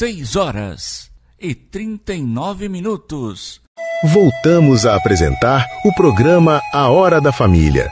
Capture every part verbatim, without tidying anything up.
seis horas e trinta e nove minutos. Voltamos a apresentar o programa A Hora da Família.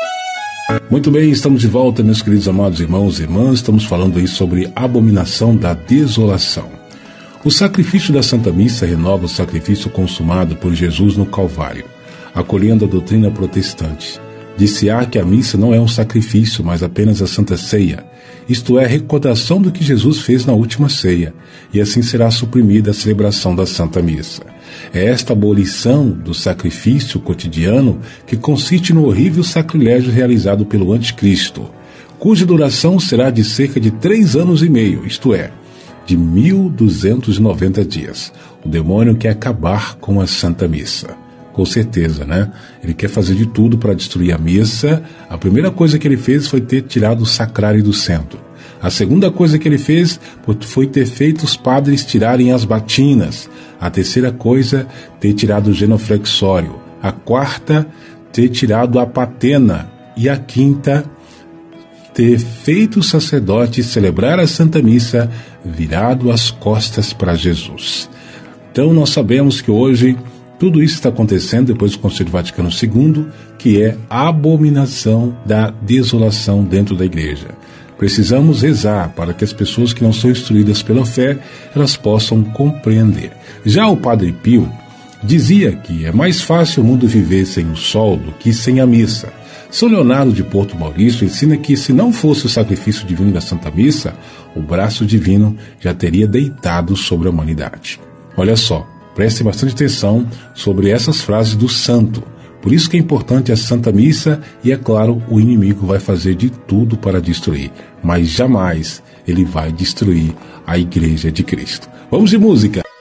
Muito bem, estamos de volta, meus queridos amados irmãos e irmãs. Estamos falando aí sobre a abominação da desolação. O sacrifício da Santa Missa renova o sacrifício consumado por Jesus no Calvário, acolhendo a doutrina protestante. Disse-á que a missa não é um sacrifício, mas apenas a Santa Ceia, isto é, a recordação do que Jesus fez na última ceia, e assim será suprimida a celebração da Santa Missa. É esta abolição do sacrifício cotidiano que consiste no horrível sacrilégio realizado pelo Anticristo, cuja duração será de cerca de três anos e meio, isto é, de mil duzentos e noventa dias. O demônio quer acabar com a Santa Missa. Com certeza, né? Ele quer fazer de tudo para destruir a missa. A primeira coisa que ele fez foi ter tirado o sacrário do centro. A segunda coisa que ele fez foi ter feito os padres tirarem as batinas. A terceira coisa, ter tirado o genuflexório. A quarta, ter tirado a patena. E a quinta, ter feito o sacerdote celebrar a Santa Missa virado as costas para Jesus. Então nós sabemos que hoje tudo isso está acontecendo depois do Concílio Vaticano segundo, que é a abominação da desolação dentro da igreja. Precisamos rezar para que as pessoas que não são instruídas pela fé, elas possam compreender. Já o Padre Pio dizia que é mais fácil o mundo viver sem o sol do que sem a missa. São Leonardo de Porto Maurício ensina que se não fosse o sacrifício divino da Santa Missa, o braço divino já teria deitado sobre a humanidade. Olha só, preste bastante atenção sobre essas frases do santo. Por isso que é importante a Santa Missa e, é claro, o inimigo vai fazer de tudo para destruir, mas jamais ele vai destruir a Igreja de Cristo. Vamos de música!